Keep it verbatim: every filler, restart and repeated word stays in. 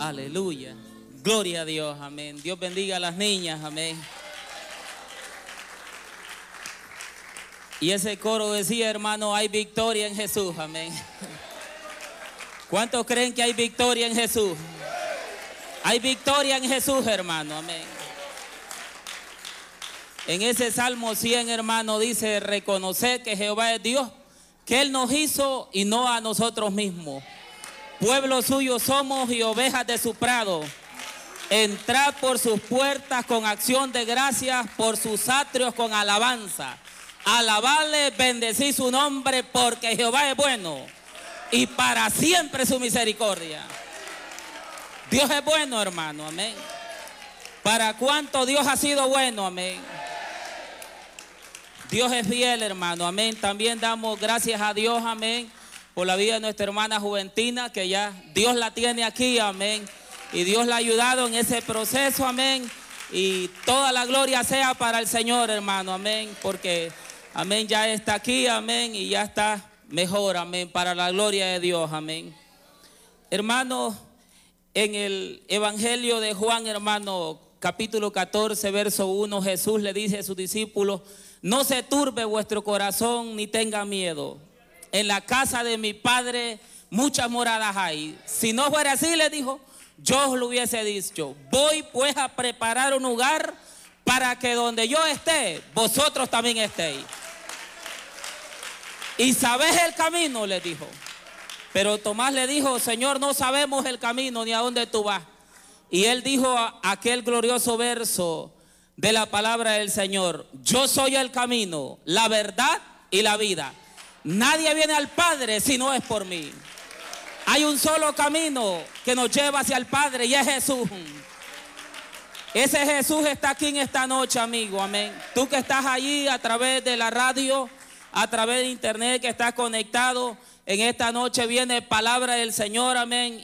Aleluya. Gloria a Dios, amén. Dios bendiga a las niñas, amén. Y ese coro decía, hermano, hay victoria en Jesús, amén. ¿Cuántos creen que hay victoria en Jesús? Hay victoria en Jesús, hermano, amén. En ese Salmo cien, hermano, dice, reconocer que Jehová es Dios, que Él nos hizo y no a nosotros mismos. Pueblo suyo somos y ovejas de su prado. Entrad por sus puertas con acción de gracias, por sus atrios con alabanza. Alabarle, bendecid su nombre, porque Jehová es bueno y para siempre su misericordia. Dios es bueno, hermano, amén. ¿Para cuánto Dios ha sido bueno? Amén. Dios es fiel, hermano, amén. También damos gracias a Dios, amén, por la vida de nuestra hermana Juventina, que ya Dios la tiene aquí, amén. Y Dios la ha ayudado en ese proceso, amén. Y toda la gloria sea para el Señor, hermano, amén. Porque, amén, ya está aquí, amén. Y ya está mejor, amén, para la gloria de Dios, amén. Hermano, en el Evangelio de Juan, hermano, capítulo catorce, verso uno, Jesús le dice a sus discípulos, no se turbe vuestro corazón ni tenga miedo. En la casa de mi Padre muchas moradas hay. Si no fuera así, le dijo, yo os lo hubiese dicho. Voy pues a preparar un lugar para que donde yo esté, vosotros también estéis. Y sabéis el camino, le dijo. Pero Tomás le dijo, Señor, no sabemos el camino ni a dónde tú vas. Y él dijo aquel glorioso verso de la palabra del Señor. Yo soy el camino, la verdad y la vida. Nadie viene al Padre si no es por mí. Hay un solo camino que nos lleva hacia el Padre y es Jesús. Ese Jesús está aquí en esta noche, amigo, amén. Tú que estás allí a través de la radio, a través de internet, que estás conectado, en esta noche viene palabra del Señor, amén.